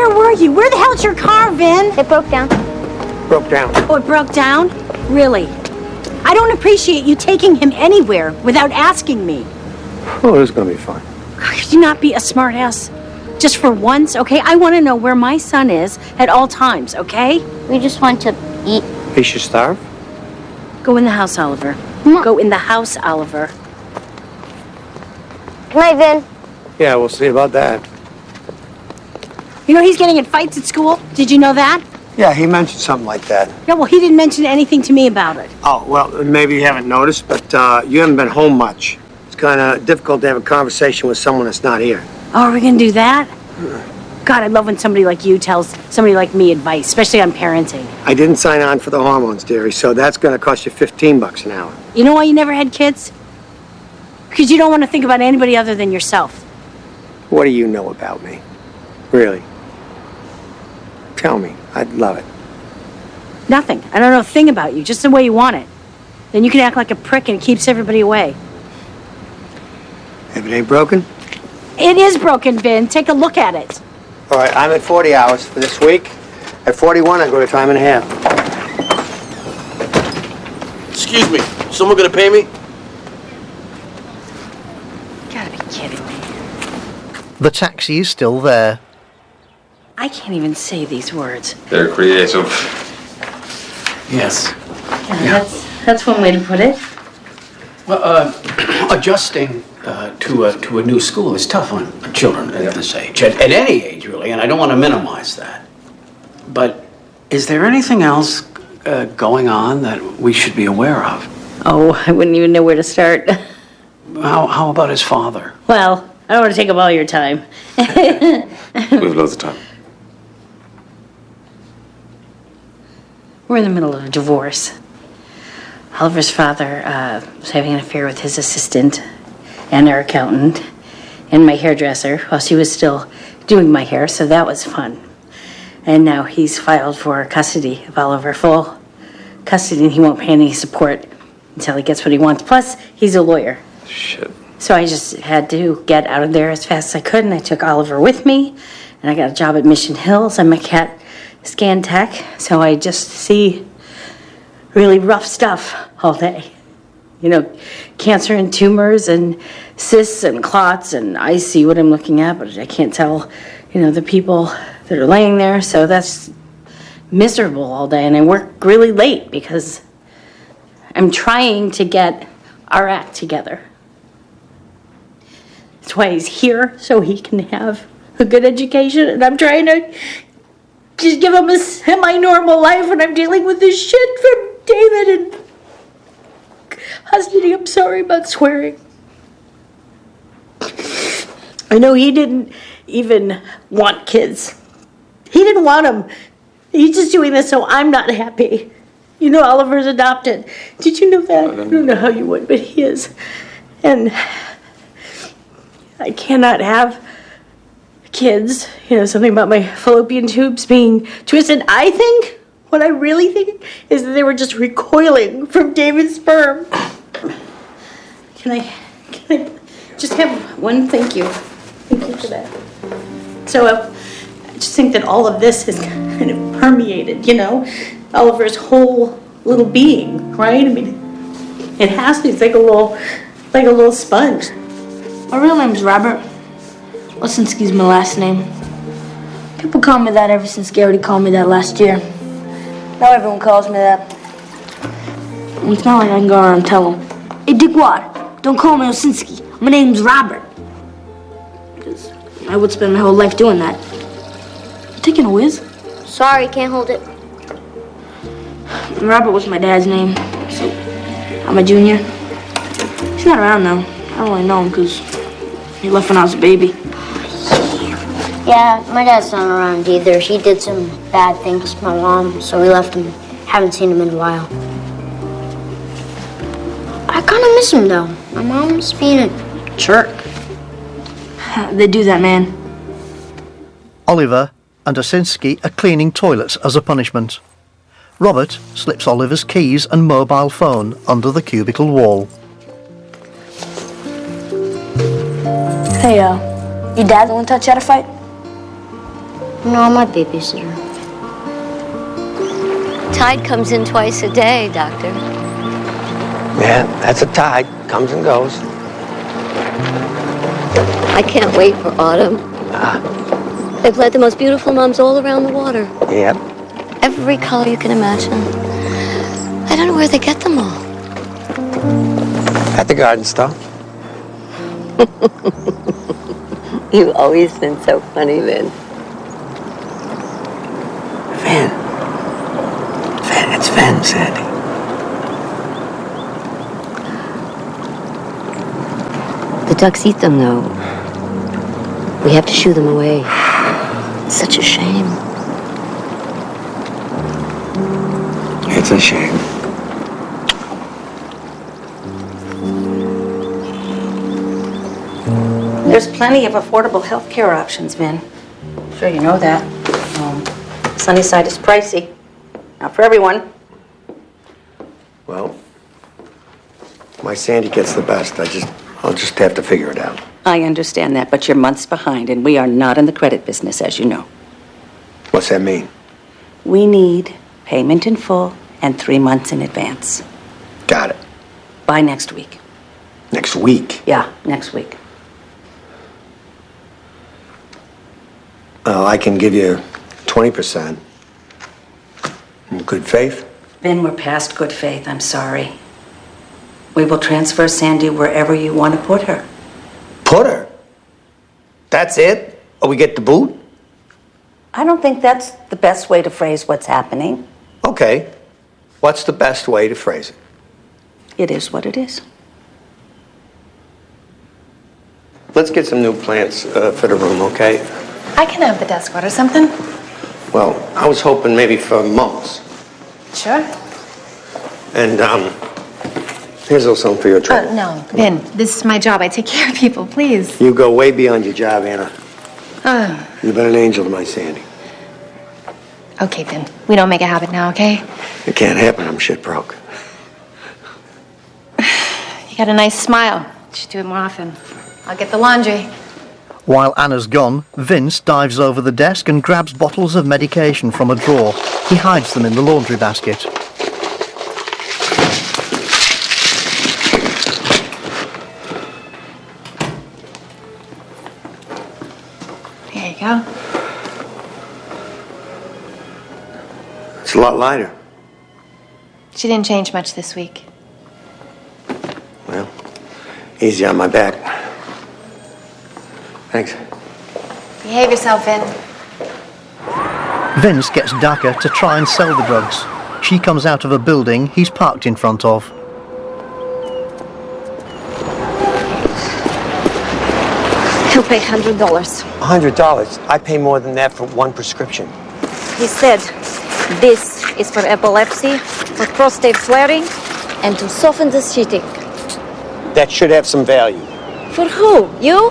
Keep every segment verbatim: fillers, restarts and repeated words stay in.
Where were you? Where the hell's your car, Vin? It broke down. Broke down. Oh, it broke down? Really? I don't appreciate you taking him anywhere without asking me. Oh, it's gonna be fine. Could you not be a smartass? Just for once, okay? I want to know where my son is at all times, okay? We just want to eat. He should starve? Go in the house, Oliver. Mom. Go in the house, Oliver. Good night, Vin. Yeah, we'll see about that. You know he's getting in fights at school? Did you know that? Yeah, he mentioned something like that. Yeah, well, he didn't mention anything to me about it. Oh, well, maybe you haven't noticed, but uh, you haven't been home much. It's kind of difficult to have a conversation with someone that's not here. Oh, are we going to do that? God, I love when somebody like you tells somebody like me advice, especially on parenting. I didn't sign on for the hormones, dearie, so that's going to cost you fifteen bucks an hour. You know why you never had kids? Because you don't want to think about anybody other than yourself. What do you know about me? Really? Tell me. I'd love it. Nothing. I don't know a thing about you, just the way you want it. Then you can act like a prick and it keeps everybody away. If it ain't broken? It is broken, Vin. Take a look at it. All right, I'm at forty hours for this week. At forty-one, I go to time and a half. Excuse me, someone gonna pay me? You gotta be kidding me. The taxi is still there. I can't even say these words. They're creative. Yes. Yeah, that's, that's one way to put it. Well, uh, adjusting uh, to, a, to a new school is tough on children at this age, at, at any age, really, and I don't want to minimize that. But is there anything else uh, going on that we should be aware of? Oh, I wouldn't even know where to start. How, how about his father? Well, I don't want to take up all your time. We have loads of time. We're in the middle of a divorce. Oliver's father uh, was having an affair with his assistant and our accountant and my hairdresser while she was still doing my hair, so that was fun. And now he's filed for custody of Oliver, full custody, and he won't pay any support until he gets what he wants. Plus, he's a lawyer. Shit. So I just had to get out of there as fast as I could, and I took Oliver with me, and I got a job at Mission Hills. I'm a CAT scan tech, so I just see really rough stuff all day. You know, cancer and tumors and cysts and clots, and I see what I'm looking at, but I can't tell, you know, the people that are laying there, so that's miserable all day, and I work really late because I'm trying to get our act together. That's why he's here, so he can have a good education, and I'm trying to just give him a semi-normal life when I'm dealing with this shit from David and custody. I'm sorry about swearing. I know he didn't even want kids. He didn't want them. He's just doing this so I'm not happy. You know Oliver's adopted. Did you know that? I don't know how you would, but he is. And I cannot have kids. You know, something about my fallopian tubes being twisted. I think, what I really think, is that they were just recoiling from David's sperm. Can I, can I just have one thank you? Thank you for that. So uh, I just think that all of this is kind of permeated, you know? Oliver's whole little being, right? I mean, it has to. It's like a little, like a little sponge. My real name's Robert. Osinski's my last name. People call me that ever since Garrity called me that last year. Now everyone calls me that. And it's not like I can go around and tell them, hey, Dickwad, don't call me Osinski. My name's Robert. Because I would spend my whole life doing that. You taking a whiz? Sorry, can't hold it. Robert was my dad's name, so I'm a junior. He's not around now. I don't really know him because he left when I was a baby. Yeah, my dad's not around either. He did some bad things to my mom, so we left him. Haven't seen him in a while. I kind of miss him, though. My mom's being a jerk. They do that, man. Oliver and Osinski are cleaning toilets as a punishment. Robert slips Oliver's keys and mobile phone under the cubicle wall. Hey, uh, your dad the one taught you how to fight? No, I'm my babysitter. Tide comes in twice a day, Doctor. Yeah, that's a tide. Comes and goes. I can't wait for autumn. Ah. They've led the most beautiful mums all around the water. Yep. Every color you can imagine. I don't know where they get them all. At the garden store. You've always been so funny, Vin. Vin. Vin, it's Vin, Sandy. The ducks eat them, though. We have to shoo them away. It's such a shame. It's a shame. There's plenty of affordable health care options, Vin. Sure you know that. Um, Sunnyside is pricey. Not for everyone. Well, my Sandy gets the best. I just, I'll just have to figure it out. I understand that, but you're months behind, and we are not in the credit business, as you know. What's that mean? We need payment in full and three months in advance. Got it. By next week. Next week? Yeah, next week. Well, I can give you twenty percent. In good faith? Vin, we're past good faith. I'm sorry. We will transfer Sandy wherever you want to put her. Put her? That's it? Or we get the boot? I don't think that's the best way to phrase what's happening. Okay. What's the best way to phrase it? It is what it is. Let's get some new plants uh, for the room, okay? I can have the desk. Order something? Well, I was hoping maybe for mums. Sure. And, um, here's a little something for your trouble. Uh, no, Vin, this is my job. I take care of people, please. You go way beyond your job, Anna. Uh, You've been an angel to my Sandy. okay, Vin. We don't make a habit now, okay? It can't happen. I'm shit broke. You got a nice smile. You should do it more often. I'll get the laundry. While Anna's gone, Vince dives over the desk and grabs bottles of medication from a drawer. He hides them in the laundry basket. There you go. It's a lot lighter. She didn't change much this week. Well, easy on my back. Thanks. Behave yourself, Vin. Vince gets Daka to try and sell the drugs. She comes out of a building he's parked in front of. He'll pay one hundred dollars. one hundred dollars? I pay more than that for one prescription. He said this is for epilepsy, for prostate flaring, and to soften the sheeting. That should have some value. For who? You?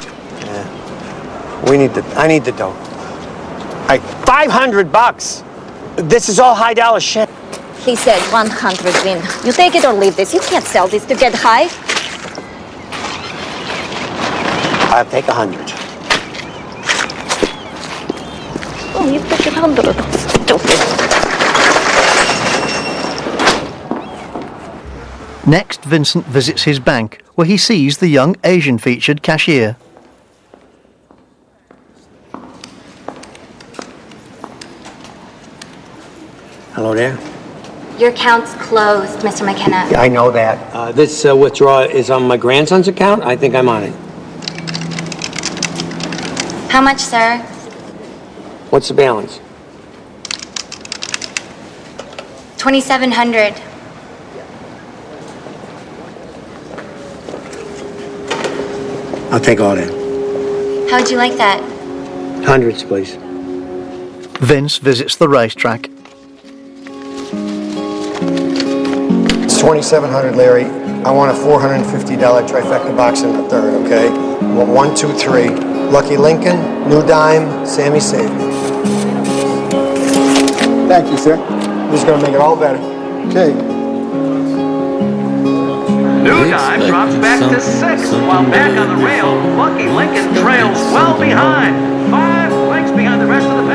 We need the, I need the dough. Like, five hundred bucks. This is all high dollar shit. He said one hundred, Vin. You take it or leave this. You can't sell this to get high. I'll take a hundred. Oh, you took a hundred. Stupid. Next, Vincent visits his bank, where he sees the young Asian-featured cashier. Hello there. Your account's closed, Mister McKenna. Yeah, I know that. Uh, this uh, withdrawal is on my grandson's account. I think I'm on it. How much, sir? What's the balance? twenty-seven hundred. I'll take all that. How'd you like that? Hundreds, please. Vince visits the racetrack. It's twenty-seven hundred, Larry. I want a four hundred fifty dollars trifecta box in the third, okay? I want one, two, three. Lucky Lincoln, New Dime, Sammy Save. Thank you, sir. This is going to make it all better. Okay. New Dime drops back to sixth, while back on the rail, Lucky Lincoln trails well behind. Five lengths behind the rest of the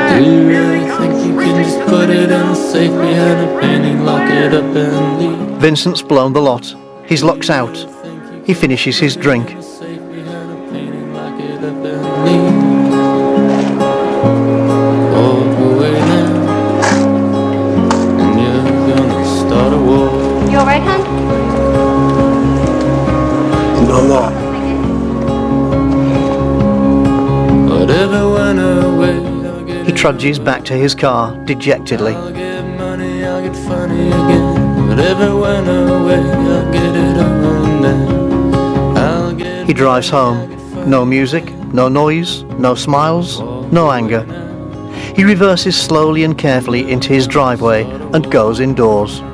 it in a safe behind a painting, lock it up and leave. Vincent's blown the lot. He's luck's out. He finishes his drink. Safe behind a painting, lock it up and leave. Walk away now, and you're gonna start a war. You alright, hon? No, I'm not. Whatever went away, I'll get He trudges back to his car dejectedly. I'll get money, I'll get funny again. Whatever went away, I'll get it on then. I'll get He drives home. No music, no noise, no smiles, no anger. He reverses slowly and carefully into his driveway and goes indoors.